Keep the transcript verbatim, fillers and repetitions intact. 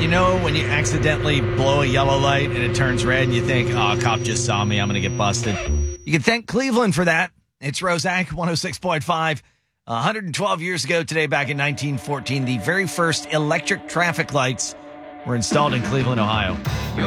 you know when you accidentally blow a yellow light and it turns red and you think, oh, a cop just saw me, I'm going to get busted. You can thank Cleveland for that. It's Rosac one oh six point five. one hundred twelve years ago today, back in nineteen fourteen, the very first electric traffic lights were installed in Cleveland, Ohio.